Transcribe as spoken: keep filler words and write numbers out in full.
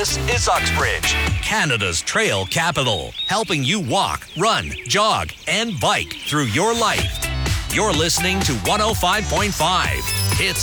This is Uxbridge, Canada's trail capital, helping you walk, run, jog, and bike through your life. You're listening to one oh five point five. It's